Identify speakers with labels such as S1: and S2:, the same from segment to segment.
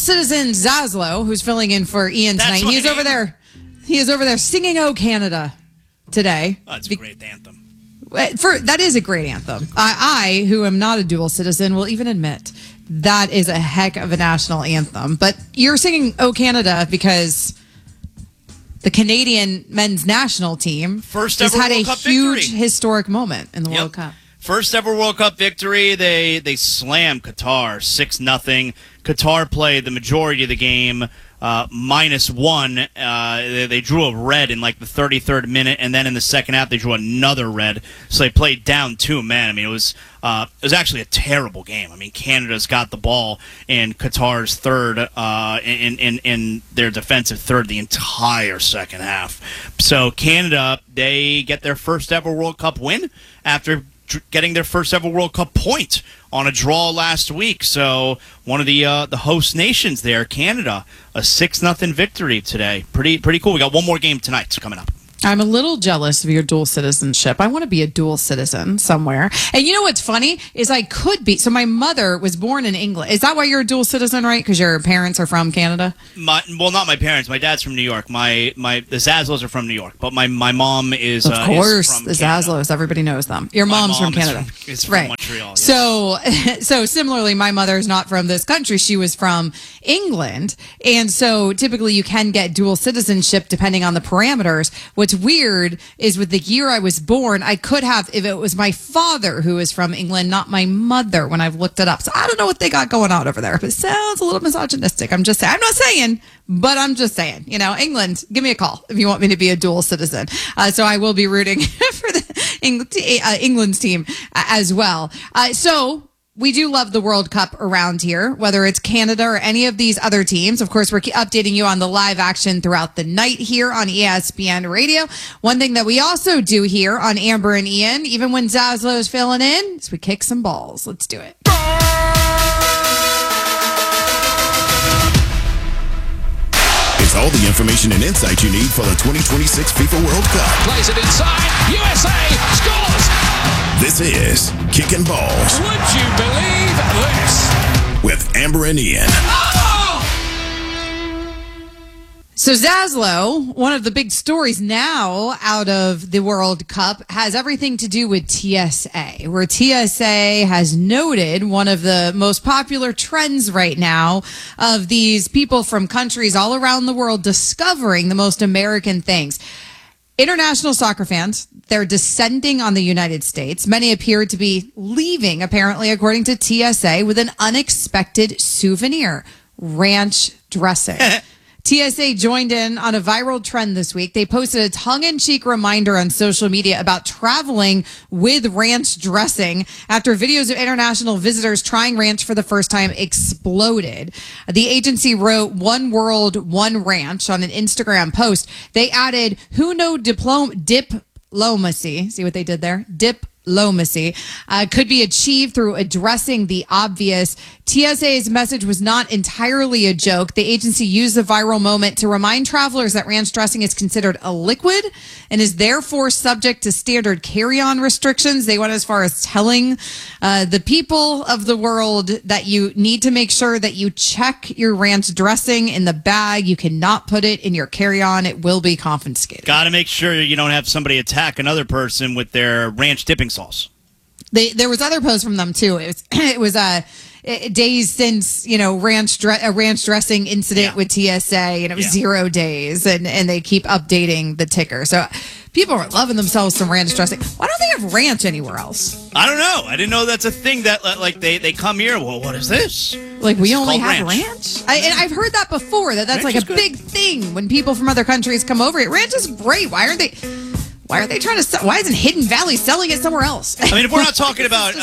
S1: citizen Zaslow, who's filling in for Ian tonight. He is over there. He is over there singing "Oh Canada" today.
S2: Oh, that's a great anthem.
S1: That is a great anthem. I, who am not a dual citizen, will even admit that is a heck of a national anthem. But you're singing "Oh Canada" because the Canadian men's national team
S2: first
S1: has
S2: ever
S1: had
S2: World
S1: a
S2: Cup
S1: huge
S2: victory.
S1: Historic moment in the World Cup.
S2: First ever World Cup victory. They slammed Qatar 6-0. Qatar played the majority of the game -1. They drew a red in like the 33rd minute, and then in the second half they drew another red. So they played down 2 men. I mean, it was actually a terrible game. I mean, Canada's got the ball in Qatar's third, in their defensive third the entire second half. So Canada, they get their first ever World Cup win after getting their first ever World Cup point on a draw last week. So one of the host nations there, Canada, a 6-0 victory today. Pretty cool. We got one more game tonight coming up.
S1: I'm a little jealous of your dual citizenship. I want to be a dual citizen somewhere. And you know what's funny is I could be. So my mother was born in England. Is that why you're a dual citizen, right? Because your parents are from Canada?
S2: Well, not my parents. My dad's from New York. The Zaslows are from New York, but my mom is
S1: of course
S2: is from
S1: the Zaslows. Everybody knows them. Your mom's from Canada.
S2: Is from
S1: right.
S2: Montreal. Yes.
S1: So similarly, my mother's not from this country. She was from England, and so typically you can get dual citizenship depending on the parameters. What's weird is with the year I was born, I could have, if it was my father who is from England, not my mother, when I've looked it up. So I don't know what they got going on over there. But it sounds a little misogynistic. I'm just saying. I'm not saying, but I'm just saying. You know, England, give me a call if you want me to be a dual citizen. So I will be rooting for the England's team as well. So we do love the World Cup around here, whether it's Canada or any of these other teams. Of course, we're updating you on the live action throughout the night here on ESPN Radio. One thing that we also do here on Amber and Ian, even when Zaslow is filling in, is we kick some balls. Let's do it.
S3: It's all the information and insight you need for the 2026 FIFA World Cup.
S4: Plays it inside. USA scores!
S3: This is Kicking Balls.
S4: Would you believe this?
S3: With Amber and Ian.
S1: So Zaslow, one of the big stories now out of the World Cup, has everything to do with TSA, where TSA has noted one of the most popular trends right now of these people from countries all around the world discovering the most American things. International soccer fans, they're descending on the United States. Many appear to be leaving, apparently, according to TSA, with an unexpected souvenir: ranch dressing. TSA joined in on a viral trend this week. They posted a tongue-in-cheek reminder on social media about traveling with ranch dressing after videos of international visitors trying ranch for the first time exploded. The agency wrote "One World, One Ranch" on an Instagram post. They added, "Who know diplomacy." See what they did there? Diplomacy could be achieved through addressing the obvious. TSA's message was not entirely a joke. The agency used the viral moment to remind travelers that ranch dressing is considered a liquid and is therefore subject to standard carry-on restrictions. They went as far as telling the people of the world that you need to make sure that you check your ranch dressing in the bag. You cannot put it in your carry-on. It will be confiscated.
S2: Got to make sure you don't have somebody attack another person with their ranch dipping sauce.
S1: There was other posts from them too. It was days since, a ranch dressing incident with TSA, and it was 0 days, and they keep updating the ticker. So people are loving themselves some ranch dressing. Why don't they have ranch anywhere else?
S2: I don't know. I didn't know that's a thing that they come here. Well, what is this?
S1: Like, we only
S2: called
S1: have ranch? And I've heard that before, that's
S2: ranch
S1: like a big thing when people from other countries come over here. Ranch is great. Why are they trying to sell? Why isn't Hidden Valley selling it somewhere else?
S2: I mean, if we're not talking about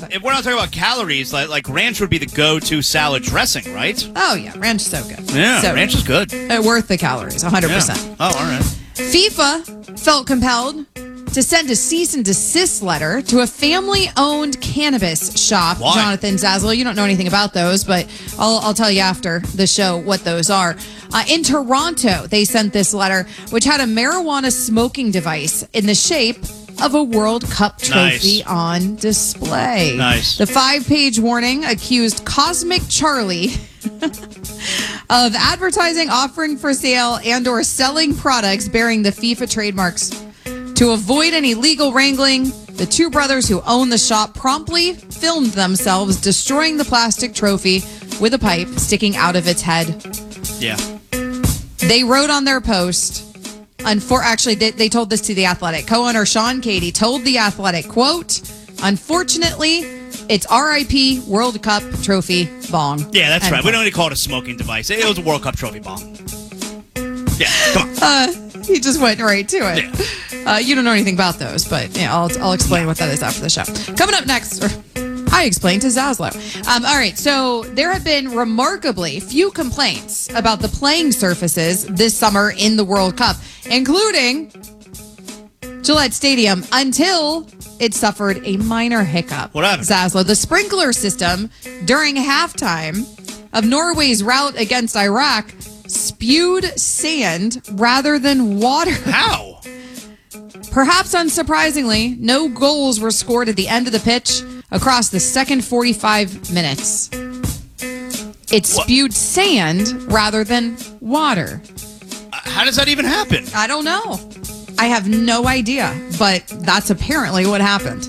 S2: calories, like ranch would be the go-to salad dressing, right?
S1: Oh yeah, ranch is so good.
S2: Yeah,
S1: so
S2: ranch is good.
S1: Worth the calories, 100%.
S2: Yeah. Oh, all right.
S1: FIFA felt compelled to send a cease and desist letter to a family-owned cannabis shop.
S2: Why?
S1: Jonathan Zaslow, you don't know anything about those, but I'll tell you after the show what those are. In Toronto, they sent this letter, which had a marijuana smoking device in the shape of a World Cup trophy on display.
S2: Nice.
S1: The 5-page warning accused Cosmic Charlie of advertising, offering for sale, and or selling products bearing the FIFA trademarks. To avoid any legal wrangling, the two brothers who own the shop promptly filmed themselves destroying the plastic trophy with a pipe sticking out of its head.
S2: Yeah.
S1: They wrote on their post, actually, they told this to The Athletic. Co-owner Sean Cady told The Athletic, quote, "Unfortunately, it's RIP World Cup trophy bong."
S2: Yeah, that's
S1: End
S2: right. We
S1: quote.
S2: don't need to call it a smoking device. It was a World Cup trophy bong. Yeah, come on.
S1: He just went right to it.
S2: Yeah.
S1: You don't know anything about those, but yeah, I'll explain what that is after the show. Coming up next, I explained to Zaslow. All right, so there have been remarkably few complaints about the playing surfaces this summer in the World Cup, including Gillette Stadium, until it suffered a minor hiccup.
S2: What happened?
S1: Zaslow, the sprinkler system during halftime of Norway's rout against Iraq spewed sand rather than water.
S2: How?
S1: Perhaps unsurprisingly, no goals were scored at the end of the pitch across the second 45 minutes. It spewed sand rather than water.
S2: How does that even happen?
S1: I don't know. I have no idea, but that's apparently what happened.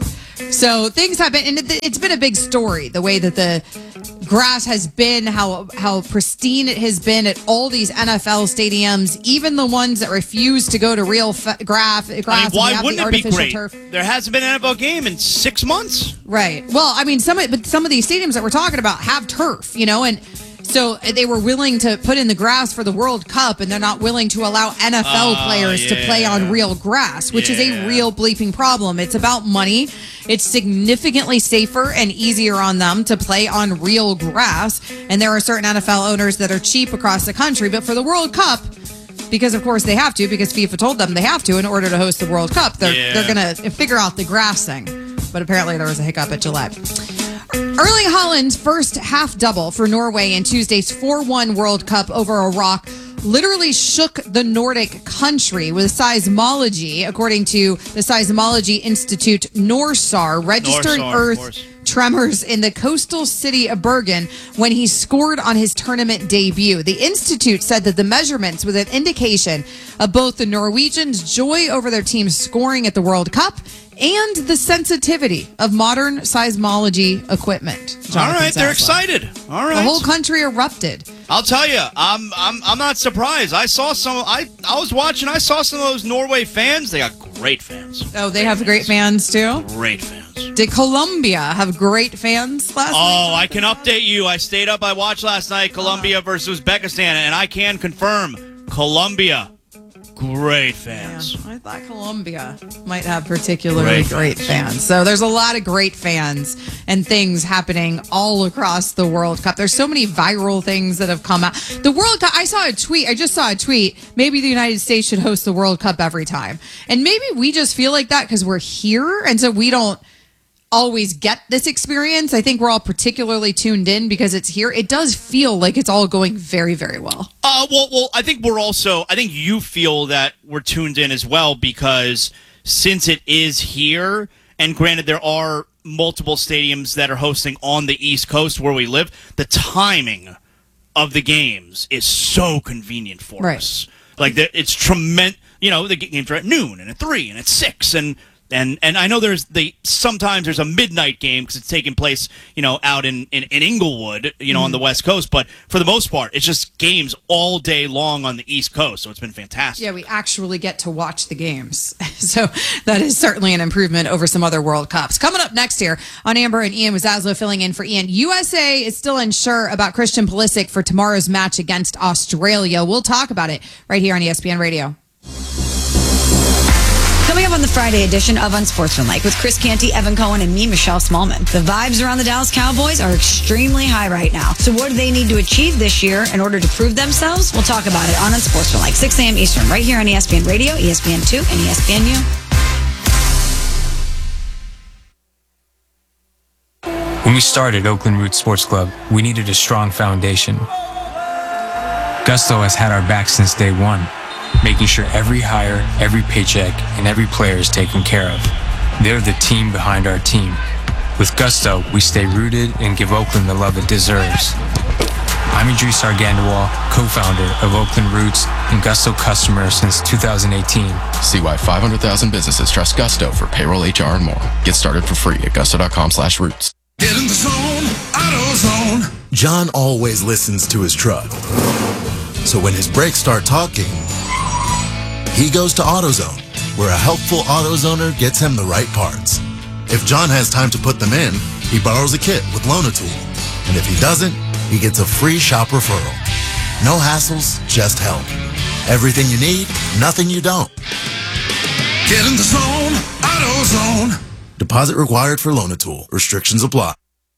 S1: So things have been, and it's been a big story, the way that the grass has been, how pristine it has been at all these NFL stadiums, even the ones that refuse to go to real grass.
S2: I mean,
S1: and
S2: why
S1: have
S2: wouldn't
S1: the
S2: it be
S1: artificial
S2: great?
S1: turf.
S2: There hasn't been an NFL game in 6 months.
S1: Right. Well, I mean, some of these stadiums that we're talking about have turf, and so they were willing to put in the grass for the World Cup, and they're not willing to allow NFL players to play on real grass, which is a real bleeping problem. It's about money. It's significantly safer and easier on them to play on real grass. And there are certain NFL owners that are cheap across the country. But for the World Cup, because of course they have to, because FIFA told them they have to in order to host the World Cup, they're going to figure out the grass thing. But apparently there was a hiccup at Gillette. Erling Haaland's first half double for Norway in Tuesday's 4-1 World Cup over Iraq literally shook the Nordic country with seismology, according to the Seismology Institute NORSAR, registered earth tremors in the coastal city of Bergen when he scored on his tournament debut. The Institute said that the measurements was an indication of both the Norwegians' joy over their team's scoring at the World Cup and the sensitivity of modern seismology equiment.
S2: All right, they're excited. All right,
S1: the whole country erupted.
S2: I'll tell you, I'm not surprised. I saw some. I was watching. I saw some of those Norway fans. They got great fans.
S1: Oh, they have great fans too.
S2: Great fans.
S1: Did Colombia have great fans last night?
S2: Oh, I can update you. I stayed up. I watched last night Colombia versus Uzbekistan, and I can confirm Colombia. Great fans.
S1: Yeah, I thought Colombia might have particularly great fans. So there's a lot of great fans and things happening all across the World Cup. There's so many viral things that have come out. The World Cup, I just saw a tweet. Maybe the United States should host the World Cup every time. And maybe we just feel like that because we're here. And so we don't always get this experience. I think we're all particularly tuned in because it's here. It does feel like it's all going very, very well.
S2: Well, I think I think you feel that we're tuned in as well because since it is here, and granted there are multiple stadiums that are hosting on the East Coast where we live, the timing of the games is so convenient for us. Like it's tremendous. The games are at noon and at 3 and at 6 and I know sometimes there's a midnight game because it's taking place, out in Inglewood, on the West Coast. But for the most part, it's just games all day long on the East Coast. So it's been fantastic.
S1: Yeah, we actually get to watch the games. So that is certainly an improvement over some other World Cups. Coming up next here on Amber and Ian with Zaslow filling in for Ian. USA is still unsure about Christian Pulisic for tomorrow's match against Australia. We'll talk about it right here on ESPN Radio.
S5: Coming up on the Friday edition of Unsportsmanlike with Chris Canty, Evan Cohen, and me, Michelle Smallman. The vibes around the Dallas Cowboys are extremely high right now. So what do they need to achieve this year in order to prove themselves? We'll talk about it on Unsportsmanlike, 6 a.m. Eastern, right here on ESPN Radio, ESPN2, and ESPNU.
S6: When we started Oakland Roots Sports Club, we needed a strong foundation. Gusto has had our back since day one, making sure every hire, every paycheck, and every player is taken care of. They're the team behind our team. With Gusto, we stay rooted and give Oakland the love it deserves. I'm Idris Argandawal, co-founder of Oakland Roots and Gusto customer since 2018.
S7: See why 500,000 businesses trust Gusto for payroll, HR, and more. Get started for free at gusto.com/roots.
S3: Get in the zone, AutoZone. John always listens to his truck. So when his brakes start talking, he goes to AutoZone, where a helpful AutoZoner gets him the right parts. If John has time to put them in, he borrows a kit with Loan-A-Tool. And if he doesn't, he gets a free shop referral. No hassles, just help. Everything you need, nothing you don't. Get in the zone, AutoZone. Deposit required for Loan-A-Tool. Restrictions apply.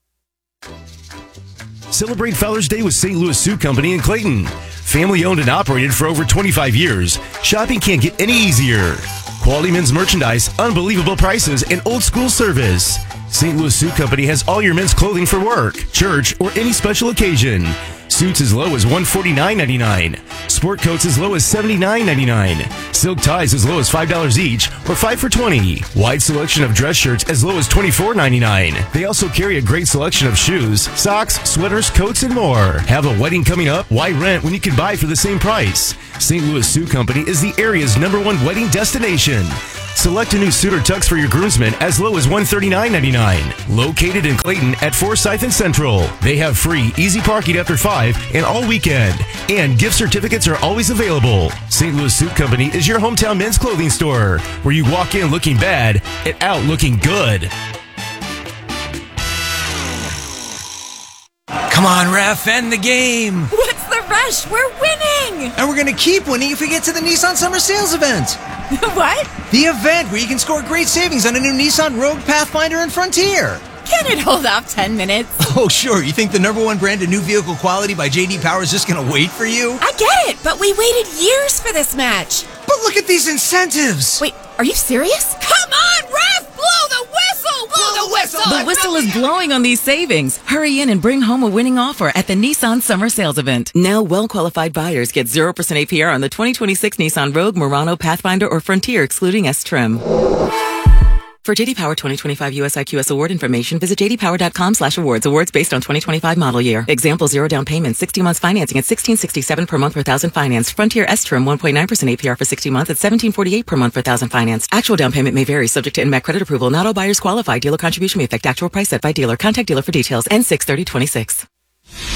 S8: Celebrate Father's Day with St. Louis Suit Company in Clayton. Family owned and operated for over 25 years, shopping can't get any easier. Quality men's merchandise, unbelievable prices, and old school service. St. Louis Suit Company has all your men's clothing for work, church, or any special occasion. Suits as low as $149.99. Sport coats as low as $79.99. Silk ties as low as $5 each, or 5 for $20. Wide selection of dress shirts as low as $24.99. They also carry a great selection of shoes, socks, sweaters, coats, and more. Have a wedding coming up? Why rent when you can buy for the same price? St. Louis Suit Company is the area's #1 wedding destination. Select a new suit or tux for your groomsmen as low as $139.99. Located in Clayton at Forsyth and Central. They have free, easy parking after 5 and all weekend. And gift certificates are always available. St. Louis Suit Company is your hometown men's clothing store, where you walk in looking bad and out looking good.
S9: Come on, ref, end the game.
S10: What's the rush? We're winning!
S9: And we're going to keep winning if we get to the Nissan Summer Sales event.
S10: What?
S9: The event where you can score great savings on a new Nissan Rogue, Pathfinder, and Frontier.
S10: Can it hold off 10 minutes?
S9: Oh, sure. You think the #1 brand of new vehicle quality by J.D. Power is just going to wait for you?
S10: I get it, but we waited years for this match.
S9: But look at these incentives.
S10: Wait, are you serious? Come on, ref! Blow the whistle! Blow the whistle!
S11: The whistle is blowing on these savings. Hurry in and bring home a winning offer at the Nissan Summer Sales Event. Now, well-qualified buyers get 0% APR on the 2026 Nissan Rogue, Murano, Pathfinder, or Frontier, excluding S-Trim. For J.D. Power 2025 US IQS award information, visit jdpower.com/awards. Awards based on 2025 model year. Example, 0 down payment, 60 months financing at $1,667 per month per thousand finance. Frontier S-Trim, 1.9% APR for 60 months at $1,748 per month per thousand finance. Actual down payment may vary, subject to NMAC credit approval. Not all buyers qualify. Dealer contribution may affect actual price set by dealer. Contact dealer for details. N6/30/26.